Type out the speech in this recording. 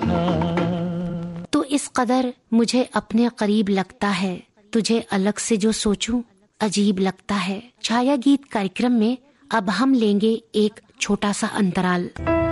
तो इस कदर मुझे अपने करीब लगता है, तुझे अलग से जो सोचूं अजीब लगता है। छाया गीत कार्यक्रम में अब हम लेंगे एक छोटा सा अंतराल।